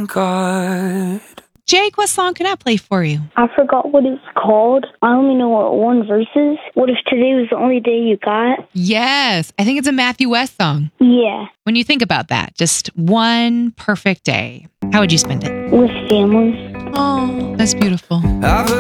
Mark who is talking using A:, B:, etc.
A: God.
B: Jake, what song can I play for you?
C: I forgot what it's called. I only know what one verse is. What if today was the only day you got?
B: Yes, I think it's a Matthew West song.
C: Yeah.
B: When you think about that, just one perfect day, how would you spend it?
C: With family.
B: Oh, that's beautiful.
A: I've